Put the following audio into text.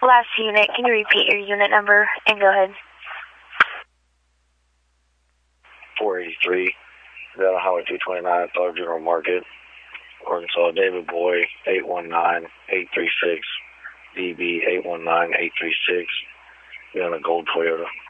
Last unit, can you repeat your unit number and go ahead? 483, Nevada Highway 229, Dollar General Market, Arkansas. David Boy, 819-836, DB 819-836. Be on a gold Toyota.